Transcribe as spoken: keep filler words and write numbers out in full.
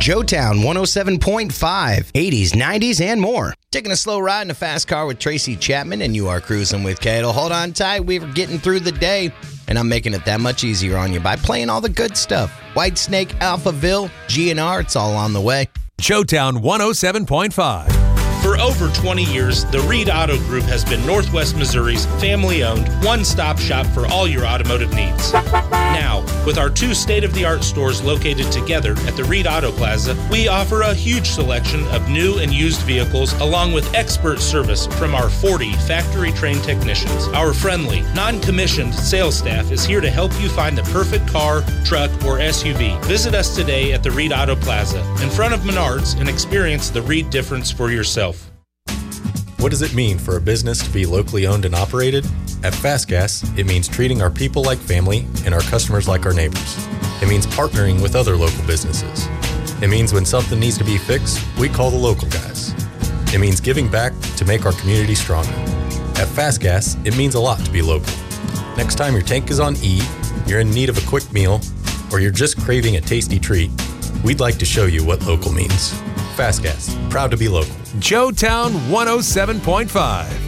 Joetown one oh seven point five, eighties, nineties, and more. Taking a slow ride in a fast car with Tracy Chapman, and you are cruising with Cato. Hold on tight. We're getting through the day, and I'm making it that much easier on you by playing all the good stuff. White Snake, Alphaville, G N R, it's all on the way. Joetown one oh seven point five. For over twenty years, the Reed Auto Group has been Northwest Missouri's family-owned, one-stop shop for all your automotive needs. Now, with our two state-of-the-art stores located together at the Reed Auto Plaza, we offer a huge selection of new and used vehicles along with expert service from our forty factory-trained technicians. Our friendly, non-commissioned sales staff is here to help you find the perfect car, truck, or S U V. Visit us today at the Reed Auto Plaza in front of Menards and experience the Reed difference for yourself. What does it mean for a business to be locally owned and operated? At Fast Gas, it means treating our people like family and our customers like our neighbors. It means partnering with other local businesses. It means when something needs to be fixed, we call the local guys. It means giving back to make our community stronger. At Fast Gas, it means a lot to be local. Next time your tank is on E, you're in need of a quick meal, or you're just craving a tasty treat, we'd like to show you what local means. Fast Gas, proud to be local. Joetown one oh seven point five.